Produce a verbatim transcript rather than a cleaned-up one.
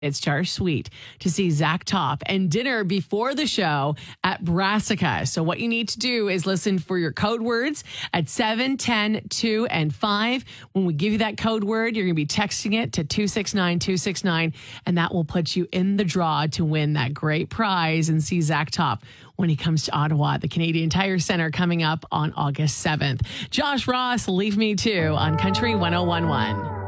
It's Char Suite to see Zach Top and dinner before the show at Brassica. So what you need to do is listen for your code words at seven, ten, two, and five. When we give you that code word, you're going to be texting it to two six nine two six nine, and that will put you in the draw to win that great prize and see Zach Top when he comes to Ottawa, the Canadian Tire Center, coming up on August seventh. Josh Ross, Leave Me Too on Country one oh one one.